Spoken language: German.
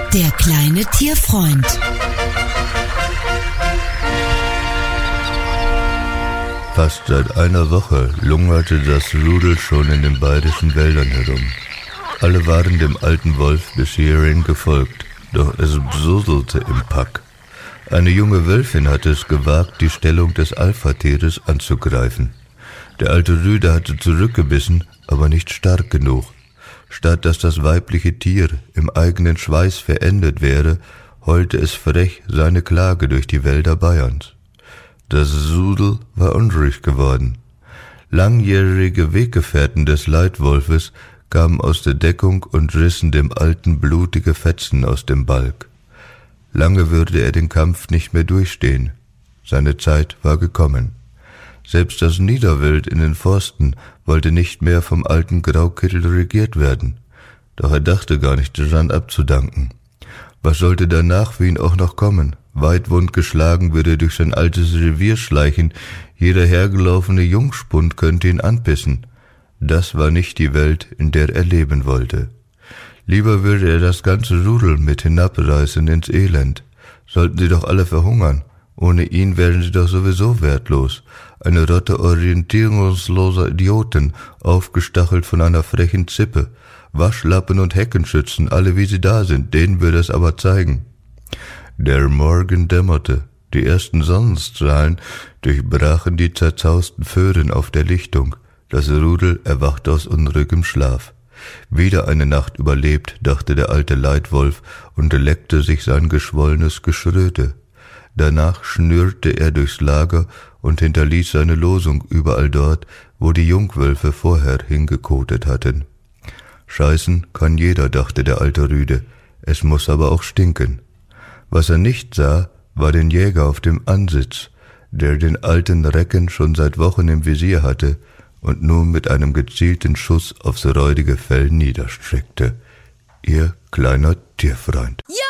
Der kleine Tierfreund. Fast seit einer Woche lungerte das Rudel schon in den bayerischen Wäldern herum. Alle waren dem alten Wolf bis hierhin gefolgt, doch es bsuselte im Pack. Eine junge Wölfin hatte es gewagt, die Stellung des Alpha-Tieres anzugreifen. Der alte Rüde hatte zurückgebissen, aber nicht stark genug. Statt dass das weibliche Tier im eigenen Schweiß verendet wäre, heulte es frech seine Klage durch die Wälder Bayerns. Das Rudel war unruhig geworden. Langjährige Weggefährten des Leitwolfes kamen aus der Deckung und rissen dem Alten blutige Fetzen aus dem Balg. Lange würde er den Kampf nicht mehr durchstehen. Seine Zeit war gekommen. Selbst das Niederwild in den Forsten wollte nicht mehr vom alten Graukittel regiert werden. Doch er dachte gar nicht daran abzudanken. Was sollte danach für ihn auch noch kommen? Weit wundgeschlagen würde er durch sein altes Revier schleichen. Jeder hergelaufene Jungspund könnte ihn anpissen. Das war nicht die Welt, in der er leben wollte. Lieber würde er das ganze Rudel mit hinabreißen ins Elend. Sollten sie doch alle verhungern. Ohne ihn wären sie doch sowieso wertlos. Eine Rotte orientierungsloser Idioten, aufgestachelt von einer frechen Zippe. Waschlappen und Heckenschützen, alle wie sie da sind, denen würde es aber zeigen. Der Morgen dämmerte. Die ersten Sonnenstrahlen durchbrachen die zerzausten Föhren auf der Lichtung. Das Rudel erwachte aus unruhigem Schlaf. Wieder eine Nacht überlebt, dachte der alte Leitwolf und leckte sich sein geschwollenes Geschröte. Danach schnürrte er durchs Lager und hinterließ seine Losung überall dort, wo die Jungwölfe vorher hingekotet hatten. Scheißen kann jeder, dachte der alte Rüde, es muss aber auch stinken. Was er nicht sah, war den Jäger auf dem Ansitz, der den alten Recken schon seit Wochen im Visier hatte und nun mit einem gezielten Schuss aufs räudige Fell niederstreckte. Ihr kleiner Tierfreund. Ja!